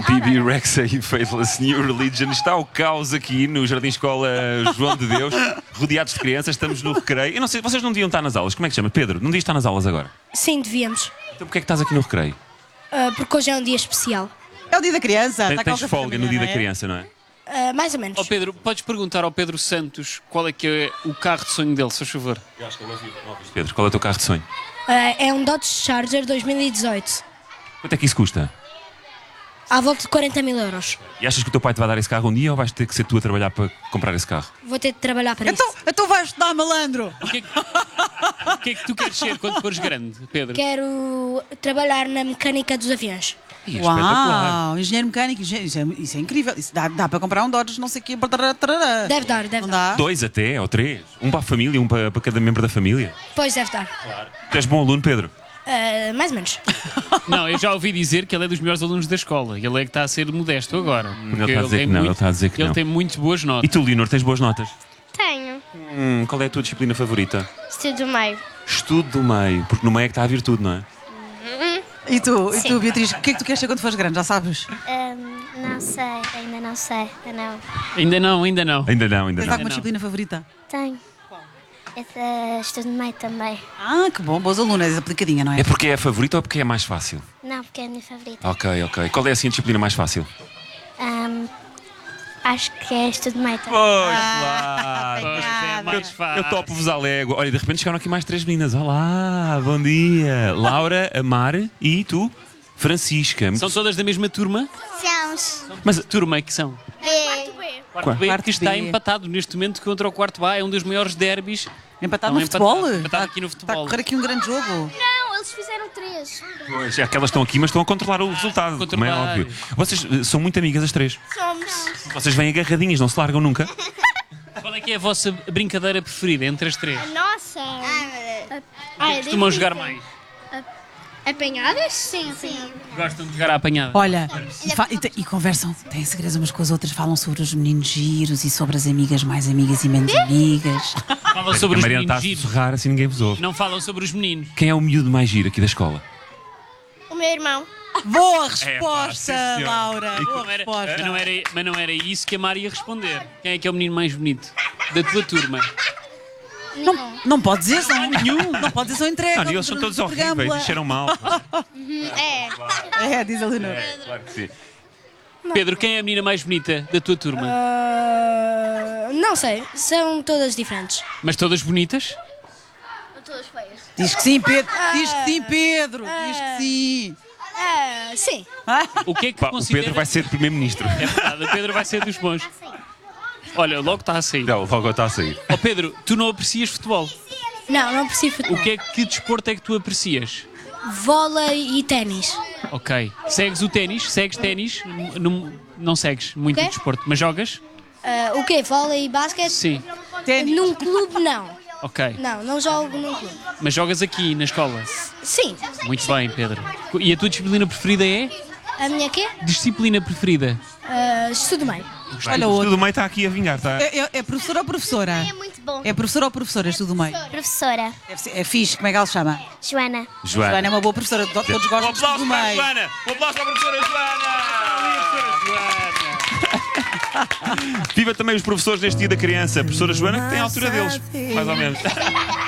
Bibi Rexa e Faithless New Religion. Está o caos aqui no Jardim Escola João de Deus, rodeados de crianças, estamos no recreio. Eu não sei, vocês não deviam estar nas aulas. Como é que chama? Pedro, não devias estar nas aulas agora? Sim, devíamos. Então porquê é que estás aqui no recreio? Porque hoje é um dia especial. É o dia da criança. Está cá o Tens café folga da no manhã, dia não da é? criança, não é? Mais ou menos. Ó Pedro, podes perguntar ao Pedro Santos qual é que é o carro de sonho dele, se faz favor. Eu acho que ele ouviu. Pedro, qual é o teu carro de sonho? É um Dodge Charger 2018. Quanto é que isso custa? À volta de 40 mil euros. E achas que o teu pai te vai dar esse carro um dia ou vais ter que ser tu a trabalhar para comprar esse carro? Vou ter de trabalhar para isso. Então vais estudar, malandro. O que é que tu queres ser quando fores grande, Pedro? Quero trabalhar na mecânica dos aviões. Ih, é espetacular. Uau, engenheiro mecânico. Isso é incrível. Isso dá para comprar um Dodge, não sei o quê. Deve dar, deve Não dar. dá? 2 até, ou 3. Um para a família, um para cada membro da família. Pois deve dar. Tu és bom aluno, Pedro? Mais ou menos. Não, eu já ouvi dizer que ele é dos melhores alunos da escola. Ele é que está a ser modesto agora. Ele está a dizer tem que não, muito- ele está a dizer que ele não. tem muito boas E notas. tu, Leonor, tens boas notas? Tenho. Qual é a tua disciplina favorita? Estudo meio. Estudo do meio, porque no meio é que está a virtude, não é? E tu, Beatriz, o que é que tu queres ser quando fores grande? Já sabes? Não sei, ainda não sei. Não. Ainda não, ainda não. Ainda não, ainda Tens não. alguma não. disciplina favorita? Tenho. Estudo meio também. Ah, que bom, boas alunas, aplicadinha, não é? É porque é a favorita ou porque é mais fácil? Não, porque é a minha favorita. Ok, ok. Qual é assim a disciplina mais fácil? Acho que é estudo meio também. Claro! Pois, é mais Eu fácil. topo-vos à légua. Olha, de repente chegaram aqui mais 3 meninas. Olá, bom dia. Laura, Amar e tu, Francisca. São todas da mesma turma? Somos. Mas a turma que são? B. Quarto que está B. empatado neste momento contra o quarto A. É um dos maiores derbys. Empatado Não, no futebol? empatado aqui no Está a futebol. correr aqui um grande jogo. Não, eles fizeram 3. Pois, é que elas estão aqui, mas estão a controlar o resultado, como é controlar. óbvio. Vocês são muito amigas as 3. Somos. Vocês vêm agarradinhas, não se largam nunca. Qual é que é a vossa brincadeira preferida entre as 3? Nossa. Costumam jogar mais? Apanhadas? Sim, sim. Gostam de jogar à apanhada? Olha, e conversam, têm segredos umas com as outras, falam sobre os meninos giros e sobre as amigas mais amigas e menos amigas. Falam sobre a os Mariana está meninos a giros. sussurrar, assim ninguém vos ouve. Não falam sobre os meninos. Quem é o miúdo mais giro aqui da escola? O meu irmão. Boa sim, resposta, senhor. Laura. Boa Não era- resposta. mas não era isso que a Mari ia responder. Quem é que é o menino mais bonito da tua turma? Não pode dizer, são nenhum. Não pode dizer, são entrega. Não, eles são todos horríveis, disseram mal. É. É, diz a Leonor. Claro que sim. Pedro, quem é a menina mais bonita da tua turma? Não sei, são todas diferentes. Mas todas bonitas? Todas feias. Diz que sim, Pedro. Diz que sim, Pedro. Diz que sim. Sim. O que é que Pá, o considera... Pedro vai ser primeiro-ministro. É verdade, o Pedro vai ser dos bons. Olha, logo está a sair. Não, logo está a sair. Ó Pedro, tu não aprecias futebol. Não preciso futebol. Que desporto é que tu aprecias? Vôlei e ténis. Ok. Segues o ténis? Segues ténis? Não segues muito O o quê? desporto, mas jogas? O quê? Vôlei e basquete? Sim. Ténis. Num clube, não. Ok. Não jogo num clube. Mas jogas aqui na escola? Sim. Muito bem, Pedro. E a tua disciplina preferida é? A minha quê? Disciplina preferida? Estudo meio. Olha O outro. estudo do meio está aqui a vingar, está. É professor ou professora? É muito bom. É professor ou professora, estudo do meio? Professora. É fixe, como é que ela se chama? Joana. Joana é uma boa professora, todos Um gostam de estudo aplauso do para a meio. Joana! Um aplauso para a professora Joana! Viva também os professores neste dia da criança. A professora Joana que tem a altura deles, mais ou menos.